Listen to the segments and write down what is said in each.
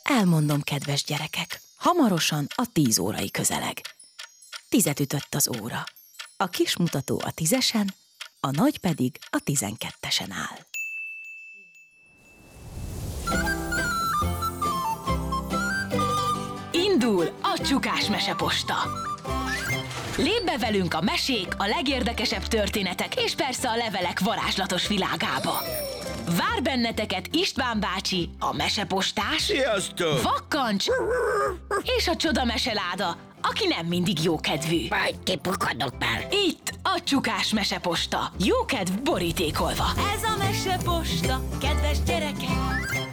Elmondom, kedves gyerekek, hamarosan a 10 órai közeleg. 10 ütött az óra. A kis mutató a 10-esen, a nagy pedig a 12-esen áll. Indul a Csukás Meseposta! Lépj be velünk a mesék, a legérdekesebb történetek és persze a levelek varázslatos világába. Vár benneteket István bácsi, a mesepostás, Sziasztok! Vakkancs és a csoda meseláda, aki nem mindig jókedvű. Majd kipukadok már. Itt a Csukás Meseposta, jókedv borítékolva. Ez a Meseposta, kedves gyerekek!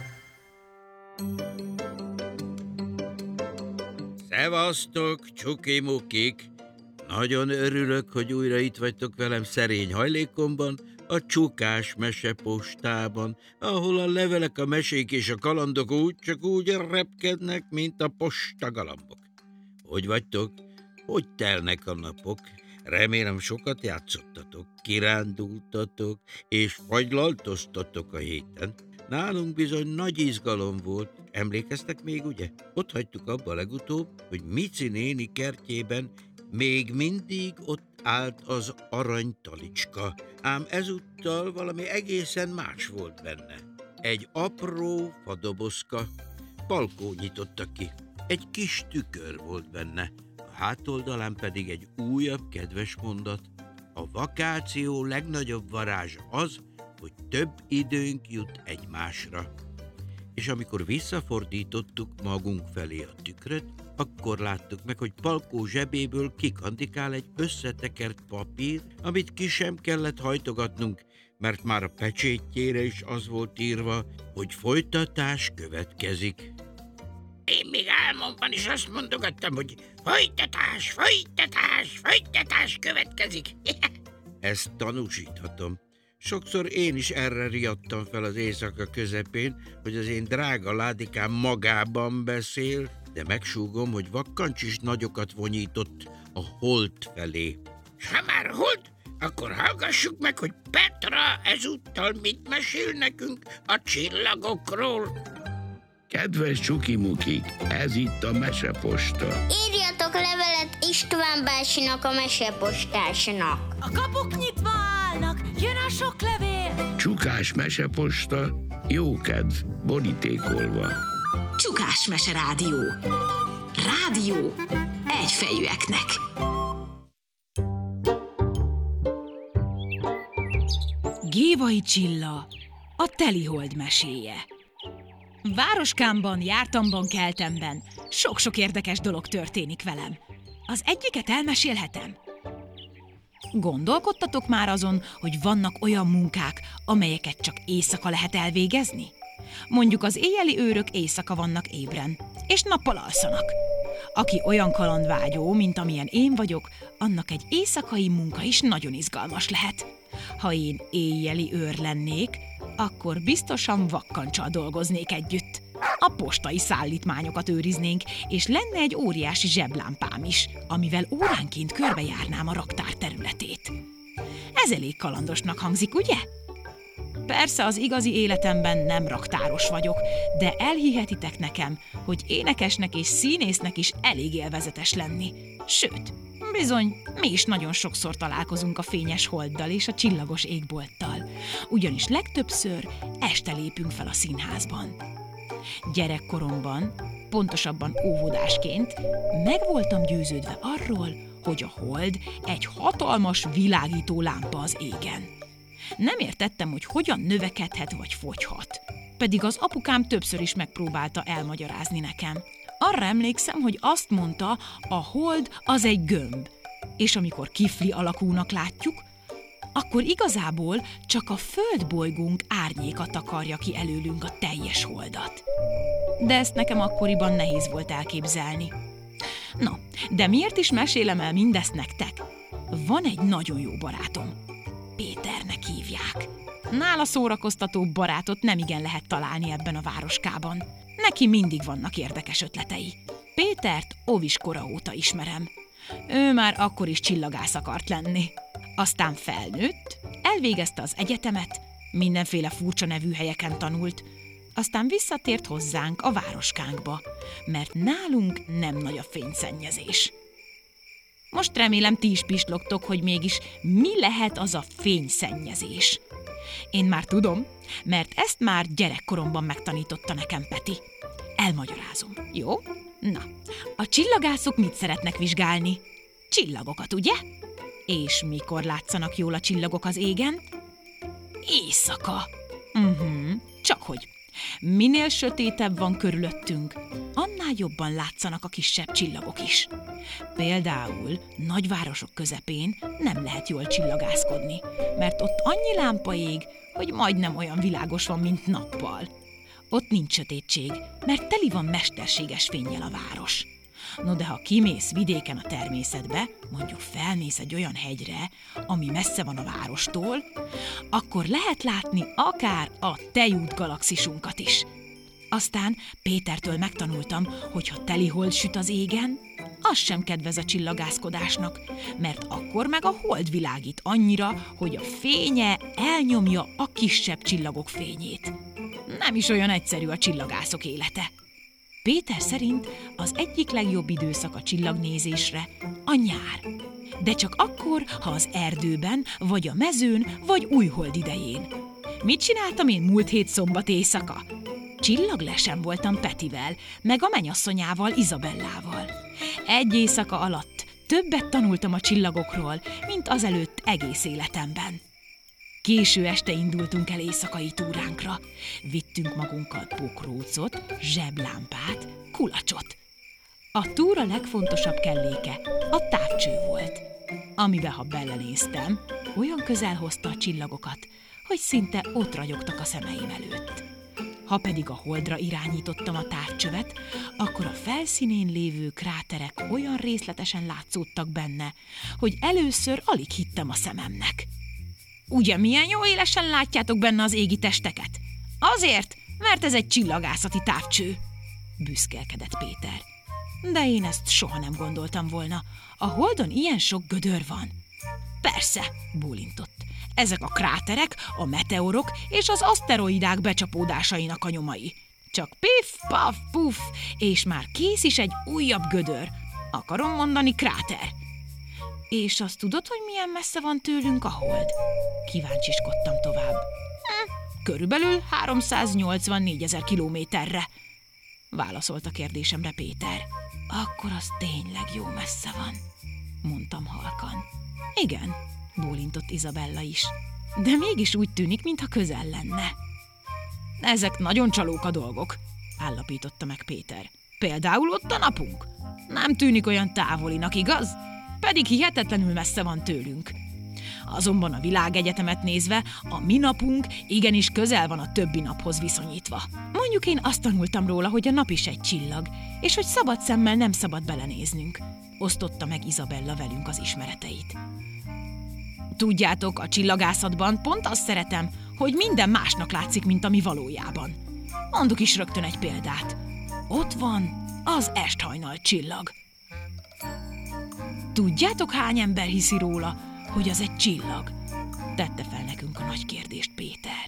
Szevasztok, csukimukik! Nagyon örülök, hogy újra itt vagytok velem szerény hajlékomban, a Csukás Mesepostában, ahol a levelek, a mesék és a kalandok csak úgy repkednek, mint a postagalambok. Hogy vagytok? Hogy telnek a napok? Remélem sokat játszottatok, kirándultatok, és fagylaltoztatok a héten. Nálunk bizony nagy izgalom volt. Emlékeztek még, ugye? Ott hagytuk abba legutóbb, hogy Mici néni kertjében még mindig ott állt az aranytalicska, ám ezúttal valami egészen más volt benne. Egy apró fadobozka, palkó nyitotta ki. Egy kis tükör volt benne, a hátoldalán pedig egy újabb kedves mondat. A vakáció legnagyobb varázsa az, hogy több időnk jut egymásra. És amikor visszafordítottuk magunk felé a tükröt, akkor láttuk meg, hogy Palkó zsebéből kikandikál egy összetekert papír, amit ki sem kellett hajtogatnunk, mert már a pecsétjére is az volt írva, hogy folytatás következik. Én még álmomban is azt mondogattam, hogy folytatás, folytatás, folytatás következik. Ezt tanúsíthatom. Sokszor én is erre riadtam fel az éjszaka közepén, hogy az én drága ládikám magában beszél, de megsúgom, hogy Vakkancs is nagyokat vonyított a holt felé. S ha már holt, akkor hallgassuk meg, hogy Petra ezúttal mit mesél nekünk a csillagokról. Kedves csukimukik, ez itt a Meseposta. Írjatok levelet István bácsinak, a mesepostásnak. A kapuk nyitva állnak, jön a sok levél. Csukás Meseposta, jókedv borítékolva. Csukás Mese Rádió. Rádió egyfejűeknek. Gévai Csilla, a telihold meséje. Városkámban, jártamban, keltemben sok-sok érdekes dolog történik velem. Az egyiket elmesélhetem? Gondolkodtatok már azon, hogy vannak olyan munkák, amelyeket csak éjszaka lehet elvégezni? Mondjuk az éjjeli őrök éjszaka vannak ébren, és nappal alszanak. Aki olyan kalandvágyó, mint amilyen én vagyok, annak egy éjszakai munka is nagyon izgalmas lehet. Ha én éjjeli őr lennék, akkor biztosan Vakkancsal dolgoznék együtt. A postai szállítmányokat őriznénk, és lenne egy óriási zseblámpám is, amivel óránként körbejárnám a raktár területét. Ez elég kalandosnak hangzik, ugye? Persze az igazi életemben nem raktáros vagyok, de elhihetitek nekem, hogy énekesnek és színésznek is elég élvezetes lenni. Sőt, bizony, mi is nagyon sokszor találkozunk a fényes holddal és a csillagos égbolttal, ugyanis legtöbbször este lépünk fel a színházban. Gyerekkoromban, pontosabban óvodásként meg voltam győződve arról, hogy a hold egy hatalmas világító lámpa az égen. Nem értettem, hogy hogyan növekedhet vagy fogyhat. Pedig az apukám többször is megpróbálta elmagyarázni nekem. Arra emlékszem, hogy azt mondta, a hold az egy gömb, és amikor kifli alakúnak látjuk, akkor igazából csak a földbolygónk árnyéka takarja ki előlünk a teljes holdat. De ezt nekem akkoriban nehéz volt elképzelni. Na, de miért is mesélem el mindezt nektek? Van egy nagyon jó barátom. Péternek hívják. Nála szórakoztató barátot nemigen lehet találni ebben a városkában. Neki mindig vannak érdekes ötletei. Pétert óviskora óta ismerem. Ő már akkor is csillagász akart lenni. Aztán felnőtt, elvégezte az egyetemet, mindenféle furcsa nevű helyeken tanult, Aztán visszatért hozzánk a városkánkba, mert nálunk nem nagy a fényszennyezés. Most remélem ti is pislogtok, hogy mégis mi lehet az a fényszennyezés. Én már tudom, mert ezt már gyerekkoromban megtanította nekem Peti. Elmagyarázom, jó? Na, a csillagászok mit szeretnek vizsgálni? Csillagokat, ugye? És mikor látszanak jól a csillagok az égen? Éjszaka. Csakhogy. Minél sötétebb van körülöttünk, annál jobban látszanak a kisebb csillagok is. Például nagyvárosok közepén nem lehet jól csillagászkodni, mert ott annyi lámpa ég, hogy majdnem olyan világos van, mint nappal. Ott nincs sötétség, mert teli van mesterséges fénnyel a város. No de ha kimész vidéken a természetbe, mondjuk felmész egy olyan hegyre, ami messze van a várostól, akkor lehet látni akár a Tejút galaxisunkat is. Aztán Pétertől megtanultam, hogy ha teli hold süt az égen, az sem kedvez a csillagászkodásnak, mert akkor meg a hold világít annyira, hogy a fénye elnyomja a kisebb csillagok fényét. Nem is olyan egyszerű a csillagászok élete. Péter szerint az egyik legjobb időszak a csillagnézésre a nyár. De csak akkor, ha az erdőben, vagy a mezőn, vagy újhold idején. Mit csináltam én múlt hét szombat éjszaka? Csillaglesen voltam Petivel, meg a mennyasszonyával, Izabellával. Egy éjszaka alatt többet tanultam a csillagokról, mint azelőtt egész életemben. Késő este indultunk el éjszakai túránkra. Vittünk magunkkal pokrócot, zseblámpát, kulacsot. A túra legfontosabb kelléke a távcső volt, amibe ha belenéztem, olyan közel hozta a csillagokat, hogy szinte ott ragyogtak a szemeim előtt. Ha pedig a holdra irányítottam a távcsövet, akkor a felszínén lévő kráterek olyan részletesen látszódtak benne, hogy először alig hittem a szememnek. Ugye milyen jó élesen látjátok benne az égi testeket? Azért, mert ez egy csillagászati távcső, büszkélkedett Péter. De én ezt soha nem gondoltam volna. A holdon ilyen sok gödör van. Persze, bólintott. Ezek a kráterek, a meteorok és az aszteroidák becsapódásainak a nyomai. Csak piff, paf, puff, és már kész is egy újabb gödör. Akarom mondani kráter. És azt tudod, hogy milyen messze van tőlünk a hold? Kíváncsiskodtam tovább. Körülbelül 384 000 kilométerre, válaszolt a kérdésemre Péter. Akkor az tényleg jó messze van, mondtam halkan. Igen, bólintott Izabella is, de mégis úgy tűnik, mintha közel lenne. Ezek nagyon csalók a dolgok, állapította meg Péter. Például ott a napunk. Nem tűnik olyan távolinak, igaz? Pedig hihetetlenül messze van tőlünk. Azonban a világegyetemet nézve, a mi napunk igenis közel van a többi naphoz viszonyítva. Mondjuk én azt tanultam róla, hogy a nap is egy csillag, és hogy szabad szemmel nem szabad belenéznünk. Osztotta meg Izabella velünk az ismereteit. Tudjátok, a csillagászatban pont azt szeretem, hogy minden másnak látszik, mint ami valójában. Mondok is rögtön egy példát. Ott van az esthajnal csillag. Tudjátok, hány ember hiszi róla, hogy az egy csillag? Tette fel nekünk a nagy kérdést Péter.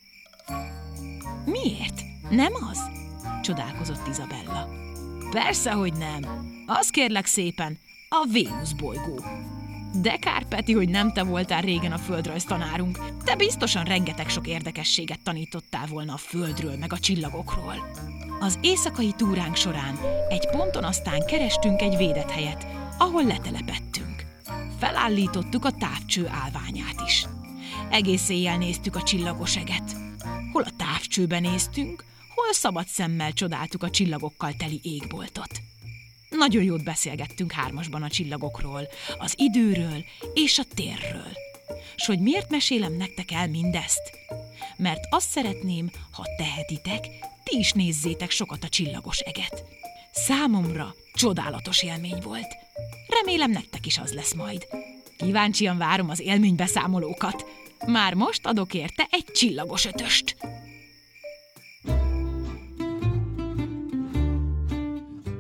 Miért? Nem az? Csodálkozott Izabella. Persze, hogy nem. Az kérlek szépen, a Vénusz bolygó. De kár, Peti, hogy nem te voltál régen a földrajztanárunk. Te biztosan rengeteg sok érdekességet tanítottál volna a Földről meg a csillagokról. Az éjszakai túránk során egy ponton aztán kerestünk egy védett helyet, ahol letelepettünk. Felállítottuk a távcső állványát is. Egész éjjel néztük a csillagos eget. Hol a távcsőben néztünk, hol szabad szemmel csodáltuk a csillagokkal teli égboltot. Nagyon jót beszélgettünk hármasban a csillagokról, az időről és a térről. S hogy miért mesélem nektek el mindezt? Mert azt szeretném, ha tehetitek, ti is nézzétek sokat a csillagos eget. Számomra csodálatos élmény volt. Remélem nektek is az lesz majd. Kíváncsian várom az élménybeszámolókat. Már most adok érte egy csillagos ötöst.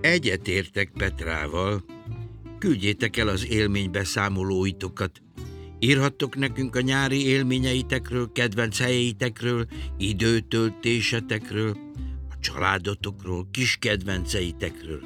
Egyetértek Petrával. Küldjétek el az élménybeszámolóitokat. Írhattok nekünk a nyári élményeitekről, kedvenc helyeitekről, időtöltésetekről, a családotokról, kis kedvenceitekről.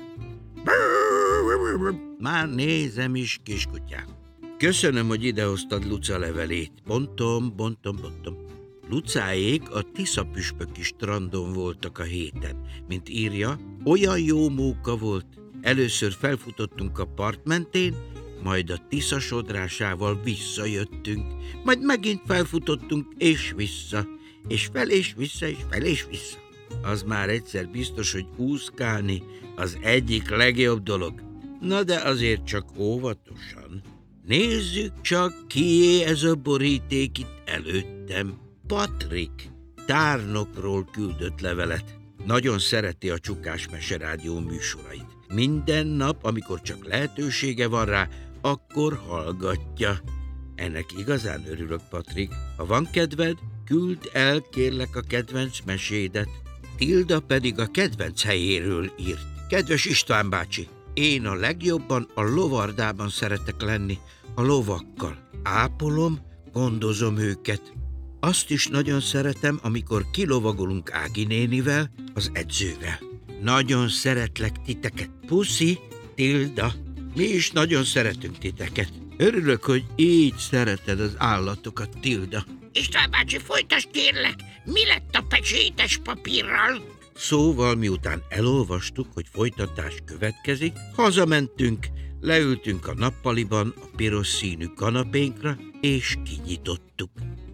Már nézem is, kiskutyám. Köszönöm, hogy idehoztad Luca levelét. Bontom. Lucáék a Tisza-püspöki strandon voltak a héten. Mint írja, olyan jó móka volt. Először felfutottunk a part mentén, majd a Tisza sodrásával visszajöttünk, majd megint felfutottunk és vissza, és fel és vissza, és fel és vissza. Az már egyszer biztos, hogy úszkálni az egyik legjobb dolog. Na de azért csak óvatosan. Nézzük csak, kié ez a boríték itt előttem. Patrik tárnokról küldött levelet. Nagyon szereti a Csukás Meserádió műsorait. Minden nap, amikor csak lehetősége van rá, akkor hallgatja. Ennek igazán örülök, Patrik. Ha van kedved, küld el, kérlek, a kedvenc mesédet. Tilda pedig a kedvenc helyéről írt. Kedves István bácsi, én a legjobban a lovardában szeretek lenni, a lovakkal. Ápolom, gondozom őket. Azt is nagyon szeretem, amikor kilovagolunk Ági nénivel, az edzővel. Nagyon szeretlek titeket. Puszi, Tilda. Mi is nagyon szeretünk titeket. Örülök, hogy így szereted az állatokat, Tilda. István bácsi, folytasd kérlek, mi lett a pecsétes papírral? Szóval miután elolvastuk, hogy folytatás következik, hazamentünk, leültünk a nappaliban a piros színű kanapénkra, és kinyitottuk.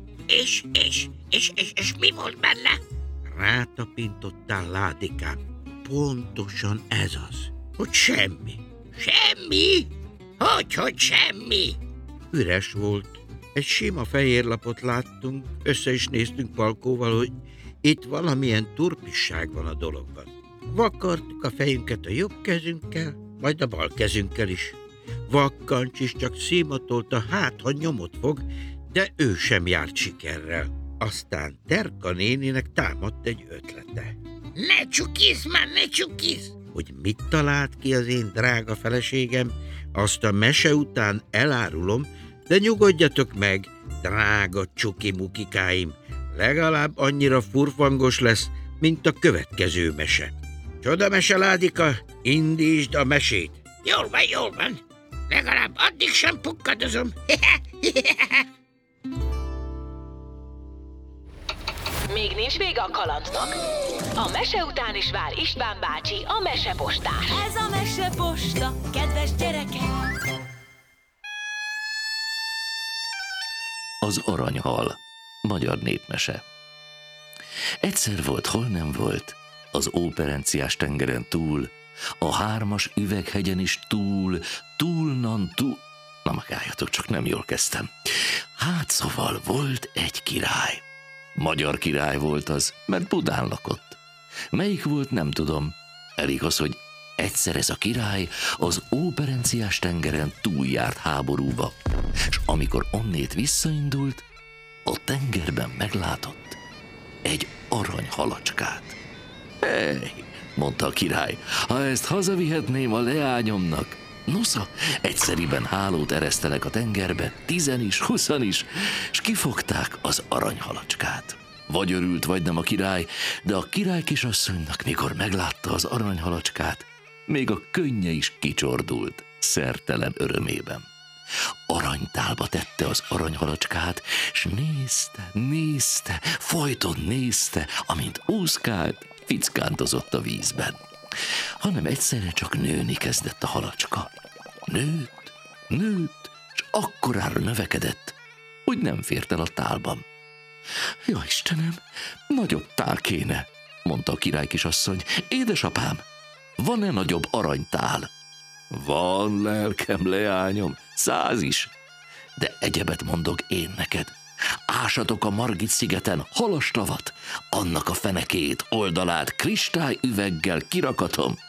És mi volt benne? Rátapintottál, Ládikám. Pontosan ez az. Hogy semmi. Semmi? Hogy semmi? Üres volt. Egy sima fehér lapot láttunk, össze is néztünk Palkóval, hogy itt valamilyen turpisság van a dologban. Vakartuk a fejünket a jobb kezünkkel, majd a bal kezünkkel is. Vakkancs is csak szímatolta, hát ha nyomot fog, de ő sem járt sikerrel. Aztán Terka néninek támadt egy ötlete. Ne csukísz már, ne csukísz! Hogy mit talált ki az én drága feleségem, azt a mese után elárulom, de nyugodjatok meg, drága csuki-mukikáim, legalább annyira furfangos lesz, mint a következő mese. Csoda mese, Ládika, indítsd a mesét! Jól van, legalább addig sem pukkadozom. Még nincs vége a kalandnak. A mese után is vár István bácsi, a mesepostás. Ez a meseposta, kedves gyerekek! Az aranyhal. Magyar népmese. Egyszer volt, hol nem volt, az Óperenciás tengeren túl, a 3-as üveghegyen is túl. Na magájatok, csak nem jól kezdtem. Hát szóval volt egy király. Magyar király volt az, mert Budán lakott. Melyik volt, nem tudom. Elég az, hogy egyszer ez a király az Óperenciás tengeren túljárt háborúba, és amikor onnét visszaindult, a tengerben meglátott egy aranyhalacskát. Hey, mondta a király, ha ezt hazavihetném a leányomnak. Nosza, egyszeriben hálót eresztenek a tengerbe, 10 is, 20 is, és kifogták az aranyhalacskát. Vagy örült, vagy nem a király, de a király kisasszonynak, mikor meglátta az aranyhalacskát, még a könnye is kicsordult, szertelen örömében. Aranytálba tette az aranyhalacskát, s nézte, folyton nézte, amint úszkált, fickántozott a vízben. Hanem egyszerre csak nőni kezdett a halacska. Nőtt, és akkorára növekedett, hogy nem fért el a tálban. Ja, Istenem, nagyobb tál kéne, mondta a király kisasszony. Édesapám, van-e nagyobb aranytál? Van, lelkem, leányom, 100 is. De egyebet mondok én neked. Ásatok a Margit-szigeten halastavat, annak a fenekét, oldalát kristályüveggel kirakatom,